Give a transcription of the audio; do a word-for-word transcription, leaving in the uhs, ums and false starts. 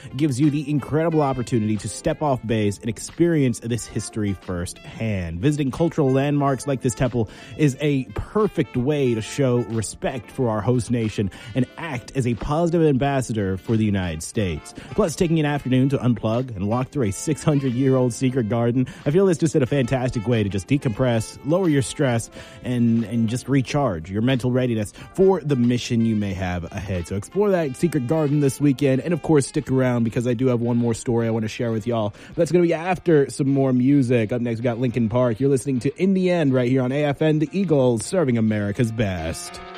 gives you the incredible opportunity to step off base and experience this history firsthand. Visiting cultural landmarks like this temple is a perfect way to show respect for our host nation and act as a positive ambassador for the United States. Plus, taking an afternoon to unplug and walk through a six hundred year old secret garden, I feel it's just a fantastic way to just decompress, lower your stress, and, and just recharge your mental readiness for the mission you may have ahead. So explore that secret garden this weekend, and of course, stick around because I do have one more story I want to share with y'all. That's going to be after some more music. Up next, we got Linkin Park. You're listening to In the End right here on A F N, the Eagles, serving America's best.